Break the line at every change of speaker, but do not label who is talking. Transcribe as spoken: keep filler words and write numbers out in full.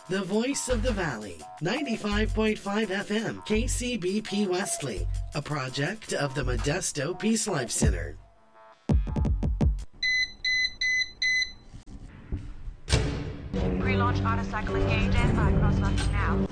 The Voice of the Valley, ninety-five point five F M, K C B P Wesley, a project of the Modesto Peace Life Center.
Pre-launch autocycle engage and by cross-locking now.